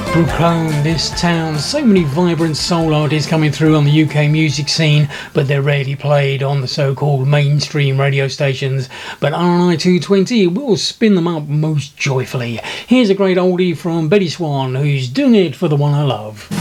Brooklyn, this town, so many vibrant soul artists coming through on the UK music scene, but they're rarely played on the so-called mainstream radio stations. But RNI 220 will spin them up most joyfully. Here's a great oldie from Betty Swan, who's doing it for the one I love.